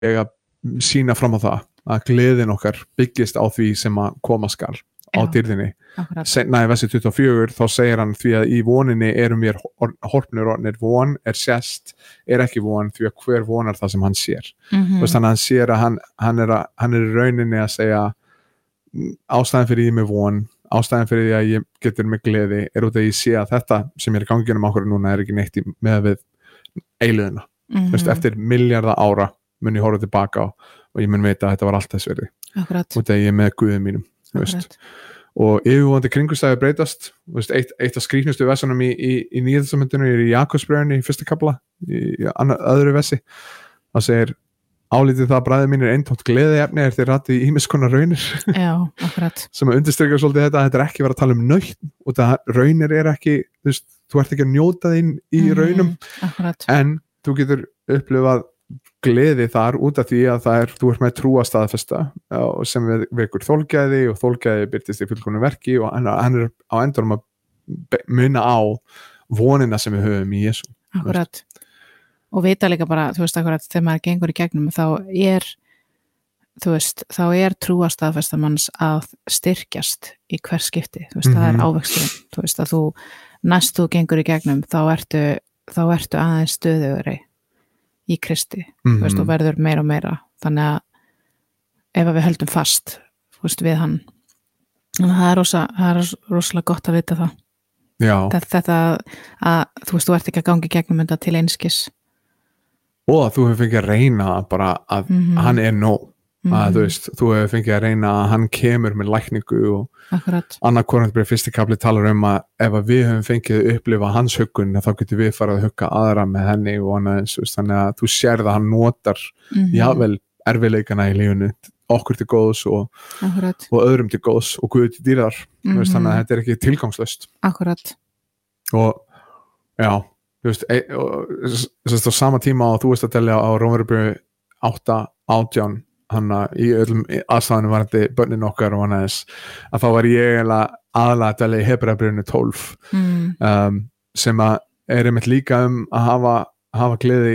að sýna fram á það að gleðin okkar byggist á því sem að koma skal á dýrðinni. Seinna í versi 24 þá segir hann því að í voninni erum við horfnir orðnir, von sést, ekki von, því að hver vonar það sem hann sér. Þannig að hann sér að hann er í rauninni að segja ástæðan fyrir ég með von, ástæðan fyrir því að ég getur með gleði er út að ég sé að þetta sem er í ganginum okkur núna er ekki neitt með við eilíðina. Eftir milljarða ára mun ég horfa tilbaka á og ég mun veita að þetta var allt þess verði. Út að ég er með Guðum mínum. Og yfirvonandi kringumstæður breytast. Eitt af skrýtnustu versunum í Nýja testamentinu er í Jakobsbréfinu í 1. kafla í öðru versi. Það segir álítið það að bræður mínir eintómt gleðiefni er þeir ratið í ýmiss konar raunir. Já, akkurat. Sem að undirstrykja svolítið þetta er ekki verið að tala um nautn og það raunir er ekki, þú ert ekki að njóta þín í raunum. Akkurat. En þú getur upplifað gleði þar út af því að þú ert með trúa staðfesta sem vekur þolgæði og þolgæði byrtist í fullkomnu verki og hann er á endanum að muna á vonina sem við höfum í Jesú. Akkurat. Og vita líka bara, akkurat þegar maður gengur í gegnum þá er trúa staðfesta manns að styrkjast í hver skipti, það er ávöxturinn, að þú næst þú gengur í gegnum þá ertu aðeins stöðugri í Kristi, þú verður meira og meira, þannig að ef við höldum fast við hann, þannig að það er rosalega gott að vita það. Já. Þetta að þú ert ekki að gangi gegnum þetta til einskis og að þú hefur fengið að reyna bara að hann er nóg að þú hefur fengið að reyna að hann kemur með lækningu og annar Korinthbréf 1. kafli talar að ef að við höfum fengið að upplifa hans huggun þá getur við farið að hugga aðra með henni og annað þannig að þú sérð að hann notar jável erfiðleikana í lífinu okkur til góðs og öðrum til góðs og Guð til dýrar þannig að þetta er ekki tilgangslaust. Akkurat. Og já á sama tíma og þú veist að telja á Rómarbréfi 8:18 hanna í öllum aðstæðanum varandi börnin okkar og annað að þá var ég aðalega að telja í Hebreabréfinu 12 sem að er einmitt líka að hafa gleði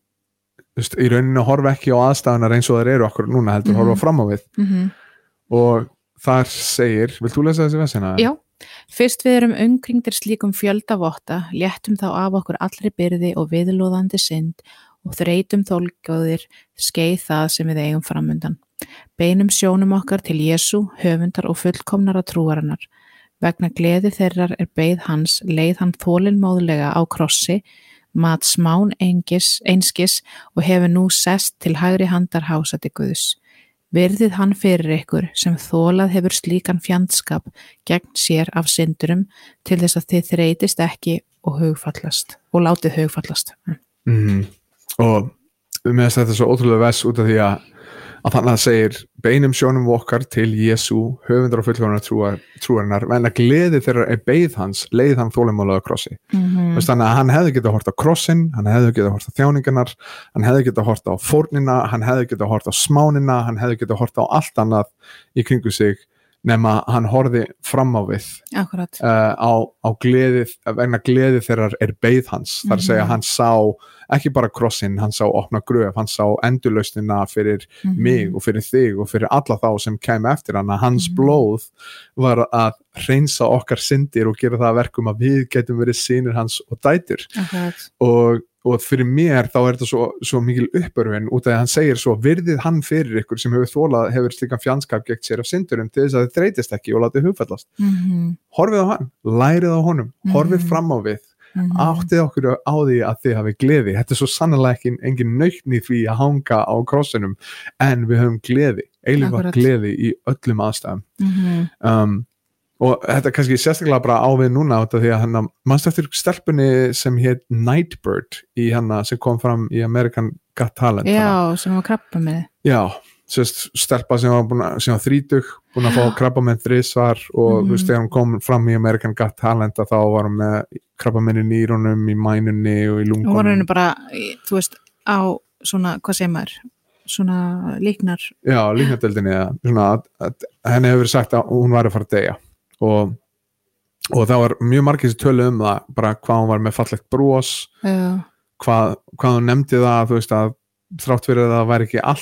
í rauninu að horfa ekki á aðstæðanar eins og þær eru okkur núna heldur horfa fram á við og þar segir, vilt þú lesa þessi vesina? Já. Fyrst við erum umkringdir slíkum fjöldavotta, léttum þá af okkur allri byrði og viðlóðandi synd og þreytum þolgóðir skeið það sem við eigum framundan. Beinum sjónum okkar til Jesú, höfundar og fullkomnara trúarinnar. Vegna gleði þeirrar er beið hans, leið hann þolinmóðlega á krossi, mat smán einskis og hefur nú sest til hægri handar hásæti Guðs. Virðið hann fyrir ykkur sem þolað hefur slíkan fjandskap gegn sér af syndurum til þess að þið þreytist ekki og látið hugfallast. Og með þess að þetta er svo ótrúlega vers út af því að þannig að segir beinum sjónum okkar til Jesú, höfundar og fullkomnar trúarinnar, en að gleði þeirra er beið hans, leið hann þolinmóðlega á krossi. Þannig að hann hefði getað hort á krossin, hann hefði getað hort á þjáningarnar, hann hefði getað hort á fórnina, hann hefði getað hort á smánina, hann hefði getað hort á allt annað í kringu sig nema hann horfði fram á við á gleði, vegna gleði þeirrar er beið hans, þar að segja hann sá ekki bara krossin, hann sá opna gröf, hann sá endurlausnina fyrir mig og fyrir þig og fyrir alla þá sem kæmi eftir hann, að hans blóð var að hreinsa okkar syndir og gera það að verkum að við getum verið synir hans og dætur og fyrir mér þá er þetta svo mikil uppörvun út af að hann segir svo virðið hann fyrir ykkur sem hefur slíkan fjandskap gegn sér af syndurum til þess að þið þreytist ekki og látið hugfallast. Horfið á hann, lærið á honum, horfið fram á við, áttið okkur á því að þið hafið gleði. Þetta er svo sannlega engin nautn í því að hanga á krossinum en við höfum gleði, eilífa gleði í öllum aðstæðum. Og þetta er kannski sérstaklega bara á við núna út af því að manstu eftir stelpunni sem hét Nightbird sem kom fram í American Got Talent. Já, sem var krabbamein. Já, stelpa sem var 30, búin að fá krabbamein 3 og þegar hún kom fram í American Got Talent þá var hún með krabbamein í nýrunum, í mænunni og í lungunum. Og var henni bara, þú veist, á svona, hvað segir maður? Svona líknar. Já, líknardeildinni, svona að henni hefur verið sagt að hún var að fara að deyja. Og það var mjög margir sem tölu það bara hvað hún var með fallegt bros hvað hún nefndi það þú veist að þrátt fyrir að það væri ekki allt